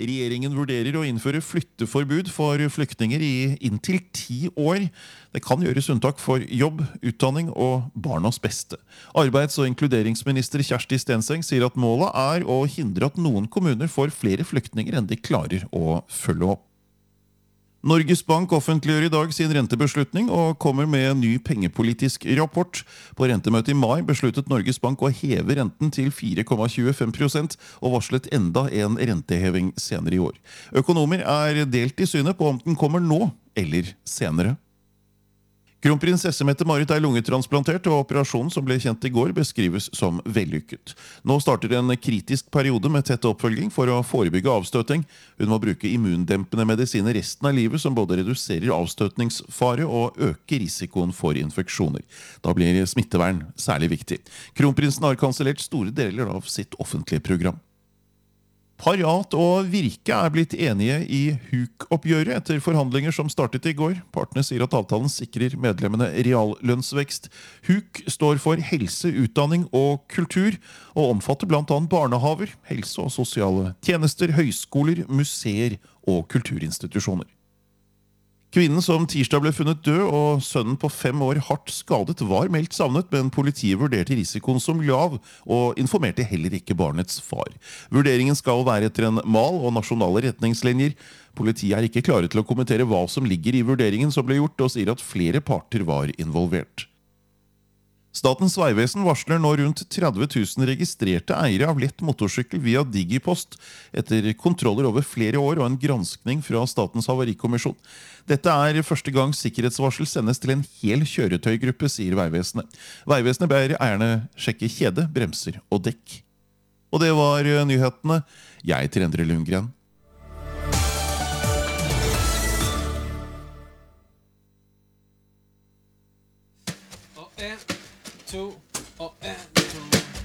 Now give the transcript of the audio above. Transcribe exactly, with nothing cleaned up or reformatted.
Regjeringen vurderer å innføre flytteforbud for flyktninger i inntil ti år. Det kan gjøres unntak for jobb, utdanning og barnas beste. Arbeids- og inkluderingsminister Kjersti Stenseng sier at målet er å hindre at noen kommuner får flere flyktninger enn de klarer å følge opp. Norges Bank offentliggjør i dag sin rentebeslutning og kommer med en ny pengepolitisk rapport. På rentemøtet i mai besluttet Norges Bank å heve renten til fire komma tjuefem prosent og varslet enda en renteheving senere i år. Økonomer er delt i synet på om den kommer nå eller senere. Kronprinsesse Mette-Marit er lungetransplantert, og operasjonen som ble kjent i går beskrives som vellykket. Nå starter en kritisk periode med tett oppfølging for å forebygge avstøting. Hun må bruke immundempende medisiner resten av livet som både reduserer avstøtningsfare og øker risikoen for infeksjoner. Da blir smittevern særlig viktig. Kronprinsen har kansellert store deler av sitt offentlige program. Parat og Virke er blitt enige i Huk-oppgjøret etter forhandlinger som startet i går. Partene sier at avtalen sikrer medlemmene reallønnsvekst. Huk står for helse, utdanning og kultur, og omfatter blant annet barnehaver, helse- og sosiale tjenester, høyskoler, museer og kulturinstitusjoner. Kvinnen som tirsdag ble funnet død og sønnen på fem år hardt skadet var meldt savnet, men politiet vurderte risikoen som lav og informerte heller ikke barnets far. Vurderingen skal være etter en mal og nasjonale retningslinjer. Politiet er ikke klare til å kommentere hva som ligger i vurderingen som ble gjort, og sier at flere parter var involvert. Statens vegvesen varsler nå rundt tretti tusen registrerte eiere av lett motorsykkel via Digipost etter kontroller over flere år og en granskning fra Statens havarikommisjon. Dette er første gang sikkerhetsvarsel sendes til en hel kjøretøygruppe, sier Vegvesenet. Vegvesenet ber eierne sjekke kjede, bremser og dekk. Og det var nyhetene. Jeg heter Endre Lundgren. Og en, to, og en